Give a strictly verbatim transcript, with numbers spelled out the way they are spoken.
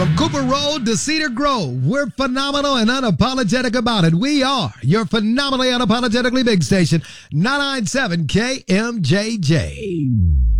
From Cooper Road to Cedar Grove, we're phenomenal and unapologetic about it. We are your phenomenally unapologetically big station, nine nine seven K M J J.